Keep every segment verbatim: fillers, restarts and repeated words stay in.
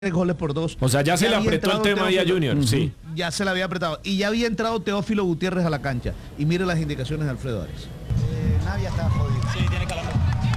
goles por dos. O sea, ya, ya se le apretó el tema ahí a Junior. Uh-huh. Sí. Ya se le había apretado. Y ya había entrado Teófilo Gutiérrez a la cancha. Y mire las indicaciones de Alfredo Arias. Eh, Navia está jodido. Sí, tiene calambre.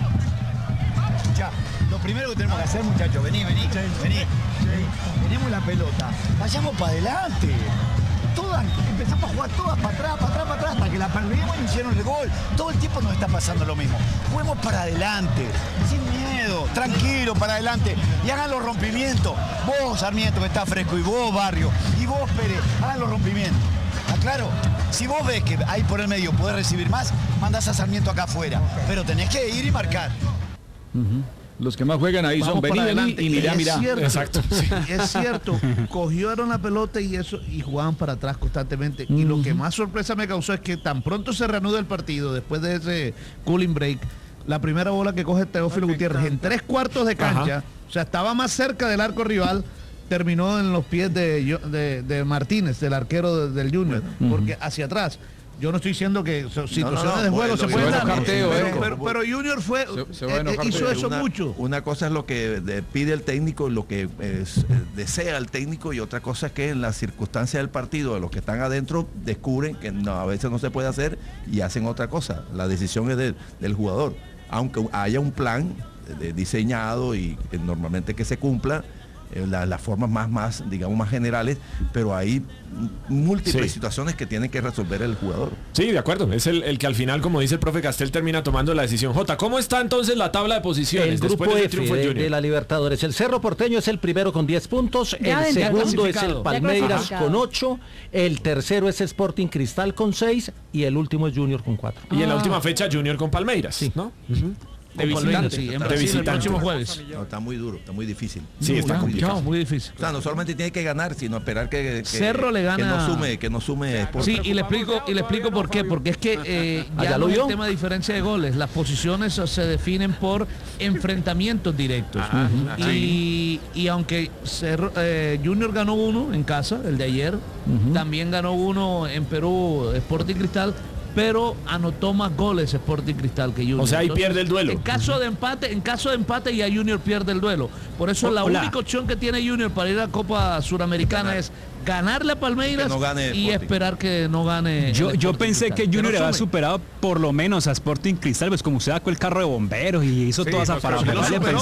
Ya, lo primero que tenemos que hacer, muchachos, vení, vení, sí, vení. Sí. Tenemos la pelota. Vayamos para adelante. Todas, empezamos a jugar todas para atrás, para atrás, para atrás, hasta que la perdimos y hicieron el gol. Todo el tiempo nos está pasando lo mismo. Juguemos para adelante, sin miedo, tranquilo, para adelante. Y hagan los rompimientos. Vos, Sarmiento, que está fresco, y vos, Barrio, y vos, Pérez, hagan los rompimientos. ¿Está claro? Si vos ves que ahí por el medio podés recibir más, mandás a Sarmiento acá afuera. Pero tenés que ir y marcar. Uh-huh. Los que más juegan ahí Vamos son Bení, Bení y Mirá, Mirá. Exacto. Sí. Es cierto, cogieron la pelota y eso y jugaban para atrás constantemente. Uh-huh. Y lo que más sorpresa me causó es que tan pronto se reanuda el partido, después de ese cooling break, la primera bola que coge Teófilo Gutiérrez en tres cuartos de cancha, ajá, o sea, estaba más cerca del arco rival, terminó en los pies de, de, de Martínez, del arquero de, del Junior, uh-huh, porque hacia atrás. Yo no estoy diciendo que situaciones no, no, no, de juego se pueden dar, carteo, pero, eh. pero, pero Junior fue se, se eh, hizo eso una, mucho. Una cosa es lo que de, pide el técnico, lo que es, eh, desea el técnico, y otra cosa es que en las circunstancias del partido, de los que están adentro descubren que no, a veces no se puede hacer y hacen otra cosa. La decisión es de, del jugador. Aunque haya un plan de, diseñado y que normalmente que se cumpla, las la formas más, más, digamos, más generales, pero hay múltiples sí. situaciones que tiene que resolver el jugador. Sí, de acuerdo, es el, el que al final, como dice el profe Castel, termina tomando la decisión. Jota, ¿cómo está entonces la tabla de posiciones? El grupo después F de, de la Libertadores? El Cerro Porteño es el primero con diez puntos, ya el segundo es el Palmeiras con ocho, el tercero es Sporting Cristal con seis y el último es Junior con cuatro. Y en la última fecha Junior con Palmeiras, sí, ¿no? Uh-huh. De visitante, sí, en de visitante. El próximo jueves. No, está muy duro, está muy difícil. Sí, está muy difícil. muy difícil. O sea, no solamente tiene que ganar, sino esperar que, que Cerro le gana. Que no sume, que no sume. Sí, y le explico, y le explico por qué, porque es que eh, ya no es el tema de diferencia de goles, las posiciones se definen por enfrentamientos directos. Ajá, ajá, y, y aunque Cerro, eh, Junior ganó uno en casa, el de ayer, uh-huh, también ganó uno en Perú, Sporting Cristal, pero anotó más goles Sporting Cristal que Junior. O sea, ahí Entonces, pierde el duelo. En caso de empate, en caso de empate ya Junior pierde el duelo. Por eso la Hola. única opción que tiene Junior para ir a Copa Suramericana ganar. es ganarle a Palmeiras no y esperar que no gane. Yo, yo pensé Cristal. que Junior que no había superado por lo menos a Sporting Cristal, pues como usted sacó el carro de bomberos y hizo sí, toda esa parafernalia.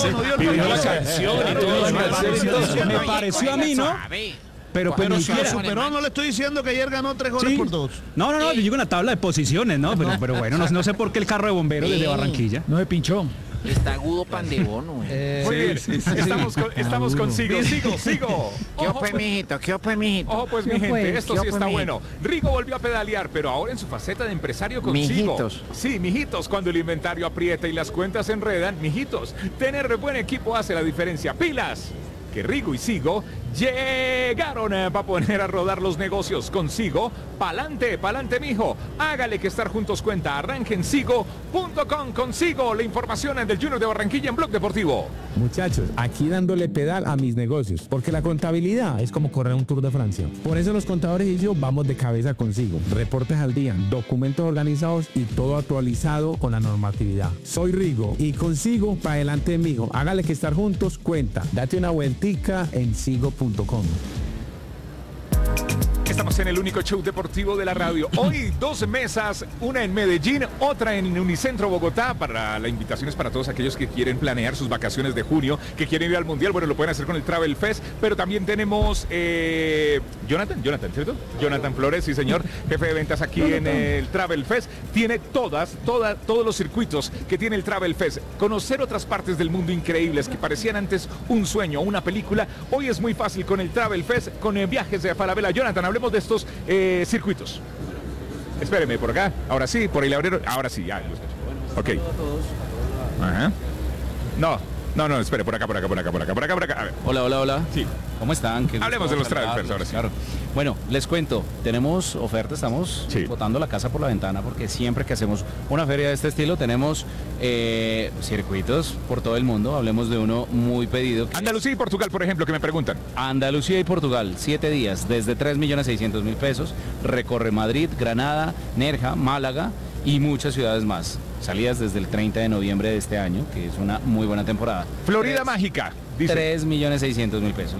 Me pareció a mí, ¿no? Pero, pero si lo superó, no le estoy diciendo que ayer ganó tres goles sí. por dos. No, no, no, yo digo una tabla de posiciones, ¿no? Pero, pero bueno, no, no sé por qué el carro de bomberos desde Barranquilla. No se pinchó. Está agudo pan de bono. Eh, Muy bien, sí, sí, sí. estamos, con, estamos consigo. Sigo, sigo. ¿Qué pues, mijito? ¿Qué pues, mijito? Ojo, pues, mi gente, pues? esto sí está bueno. Rigo volvió a pedalear, pero ahora en su faceta de empresario consigo. Mijitos. Sí, mijitos, cuando el inventario aprieta y las cuentas se enredan, mijitos, tener buen equipo hace la diferencia. ¡Pilas! Que Rigo y Sigo llegaron eh, para poner a rodar los negocios consigo. Pa'lante, pa'lante, mijo. Hágale que estar juntos cuenta. Arranquen sigo punto com consigo. La información del Junior de Barranquilla en Blog Deportivo. Muchachos, aquí dándole pedal a mis negocios, porque la contabilidad es como correr un Tour de Francia. Por eso los contadores y yo vamos de cabeza consigo. Reportes al día, documentos organizados y todo actualizado con la normatividad. Soy Rigo y consigo para adelante, mijo. Hágale que estar juntos cuenta. Date una vueltica en sigo punto com. Estamos en el único show deportivo de la radio. Hoy dos mesas, una en Medellín, otra en Unicentro Bogotá. Para la invitación es para todos aquellos que quieren planear sus vacaciones de junio, que quieren ir al Mundial. Bueno, lo pueden hacer con el Travel Fest, pero también tenemos eh, Jonathan, Jonathan, ¿cierto? Jonathan Flores, sí señor, jefe de ventas aquí en el Travel Fest. Tiene todas, todas, todos los circuitos que tiene el Travel Fest. Conocer otras partes del mundo increíbles que parecían antes un sueño, una película. Hoy es muy fácil con el Travel Fest, con el viajes de Falabella. Jonathan, hablemos de estos eh, circuitos. Espéreme, por acá. Ahora sí, por el abrero. Ahora sí, ya los escucho. Ok. Ajá. No, no, no, espere, por acá, por acá, por acá, por acá, por acá, por acá. A ver. Hola, hola, hola. Sí. ¿Cómo están? Qué Hablemos de los transfers ahora sí. Claro. Bueno, les cuento, tenemos ofertas, estamos sí. botando la casa por la ventana porque siempre que hacemos una feria de este estilo tenemos eh, circuitos por todo el mundo. Hablemos de uno muy pedido. Andalucía y Portugal, por ejemplo, que me preguntan. Andalucía y Portugal, siete días, desde tres millones seiscientos mil pesos. Recorre Madrid, Granada, Nerja, Málaga y muchas ciudades más. Salidas desde el treinta de noviembre de este año, que es una muy buena temporada. Florida Tres. Mágica. Dice. tres millones seiscientos mil pesos.